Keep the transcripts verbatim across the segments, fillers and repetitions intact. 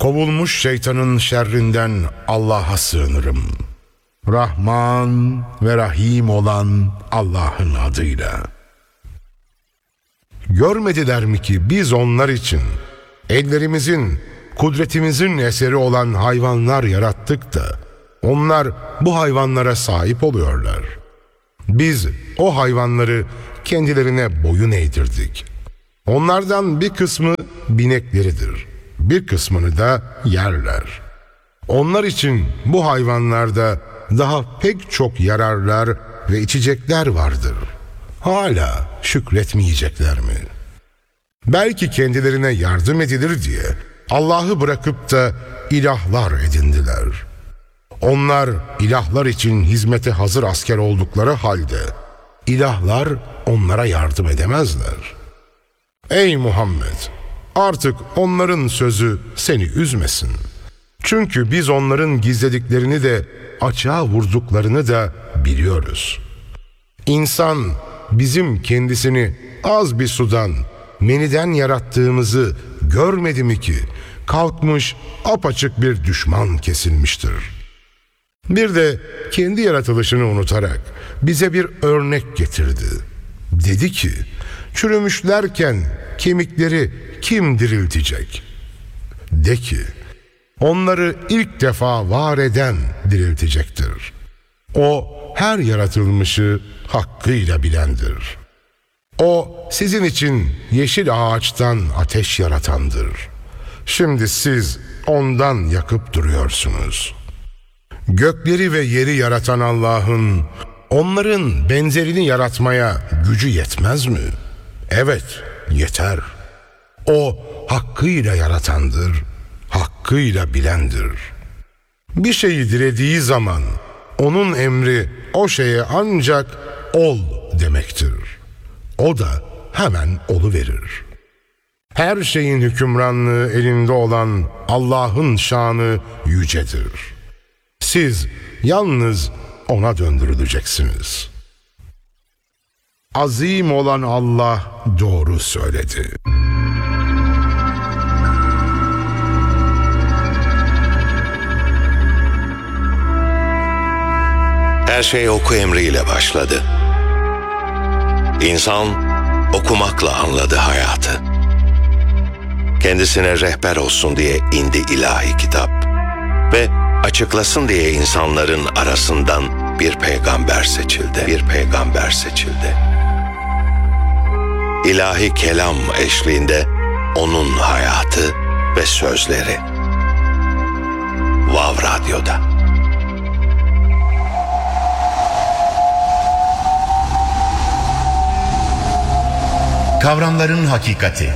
Kovulmuş şeytanın şerrinden Allah'a sığınırım. Rahman ve Rahim olan Allah'ın adıyla. Görmediler mi ki biz onlar için ellerimizin, kudretimizin eseri olan hayvanlar yarattık da onlar bu hayvanlara sahip oluyorlar. Biz o hayvanları kendilerine boyun eğdirdik. Onlardan bir kısmı binekleridir, bir kısmını da yerler. Onlar için bu hayvanlarda daha pek çok yararlar ve içecekler vardır. Hala şükretmeyecekler mi? Belki kendilerine yardım edilir diye Allah'ı bırakıp da ilahlar edindiler. Onlar ilahlar için hizmete hazır asker oldukları halde ilahlar onlara yardım edemezler. Ey Muhammed! Artık onların sözü seni üzmesin. Çünkü biz onların gizlediklerini de açığa vurduklarını da biliyoruz. İnsan bizim kendisini az bir sudan, meniden yarattığımızı görmedi mi ki kalkmış apaçık bir düşman kesilmiştir. Bir de kendi yaratılışını unutarak bize bir örnek getirdi. Dedi ki, çürümüşlerken kemikleri kim diriltecek? De ki, onları ilk defa var eden diriltecektir. O her yaratılmışı hakkıyla bilendir. O sizin için yeşil ağaçtan ateş yaratandır. Şimdi siz ondan yakıp duruyorsunuz. Gökleri ve yeri yaratan Allah'ın onların benzerini yaratmaya gücü yetmez mi? Evet, yeter. O hakkıyla yaratandır, hakkıyla bilendir. Bir şeyi dilediği zaman onun emri o şeye ancak ol demektir. O da hemen oluverir. Her şeyin hükümranlığı elinde olan Allah'ın şanı yücedir. Siz yalnız ona döndürüleceksiniz. Azim olan Allah doğru söyledi. Her şey oku emriyle başladı. İnsan okumakla anladı hayatı. Kendisine rehber olsun diye indi ilahi kitap ve açıklasın diye insanların arasından bir peygamber seçildi. Bir peygamber seçildi. İlahi kelam eşliğinde onun hayatı ve sözleri. Vav Radyo'da. Kavramların hakikati.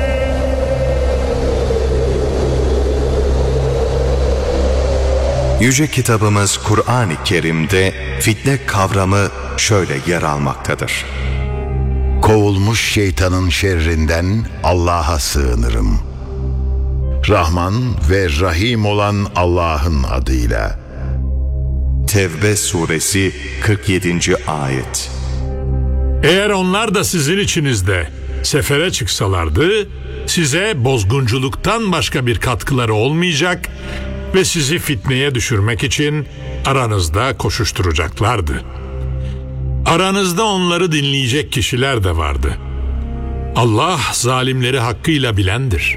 Yüce kitabımız Kur'an-ı Kerim'de fitne kavramı şöyle yer almaktadır. Kovulmuş şeytanın şerrinden Allah'a sığınırım. Rahman ve Rahim olan Allah'ın adıyla. Tevbe suresi kırk yedinci ayet. Eğer onlar da sizin içinizde sefere çıksalardı, size bozgunculuktan başka bir katkıları olmayacak ve sizi fitneye düşürmek için aranızda koşuşturacaklardı. Aranızda onları dinleyecek kişiler de vardı. Allah zalimleri hakkıyla bilendir.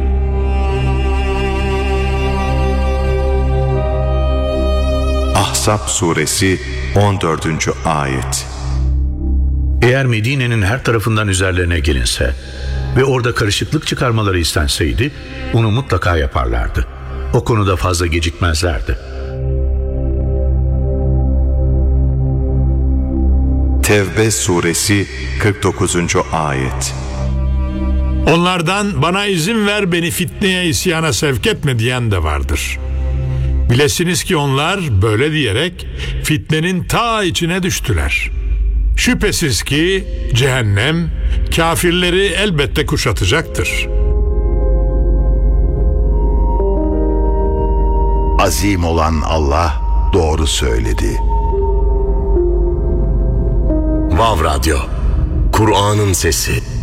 Ahzab suresi on dördüncü ayet. Eğer Medine'nin her tarafından üzerlerine gelinse ve orada karışıklık çıkarmaları istenseydi, onu mutlaka yaparlardı. O konuda fazla gecikmezlerdi. Tevbe suresi kırk dokuzuncu ayet. Onlardan bana izin ver, beni fitneye, isyana sevk etme diyen de vardır. Bilesiniz ki onlar böyle diyerek fitnenin ta içine düştüler. Şüphesiz ki cehennem kafirleri elbette kuşatacaktır. Azim olan Allah doğru söyledi. Vav Radyo, Kur'an'ın sesi.